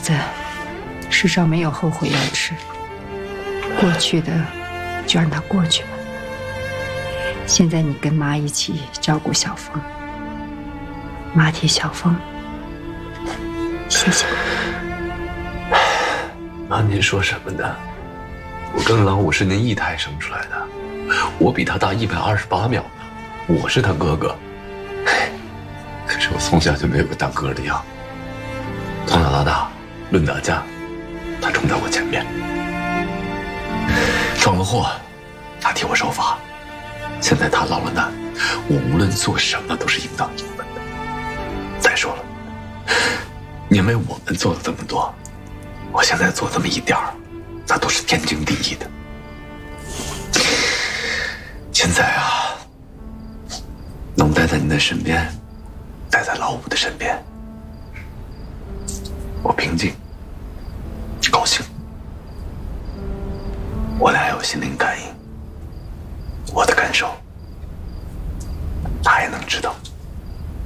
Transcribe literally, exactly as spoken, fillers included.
子，世上没有后悔药吃，过去的就让它过去吧。现在你跟妈一起照顾小凤，妈替小凤谢谢你。 妈，您说什么呢？我跟老五是您一胎生出来的，我比他大一百二十八秒呢，我是他哥哥。可是我从小就没有个当哥的样，从小到大，论打架，他冲在我前面，闯了祸，他替我受罚。现在他落了难，我无论做什么都是应当应分的。再说了，因为我们做了这么多，我现在做这么一点儿，那都是天经地义的。现在啊，能待在您的身边，待在老五的身边，我平静，高兴。我俩有心灵感应，我的感受，他也能知道。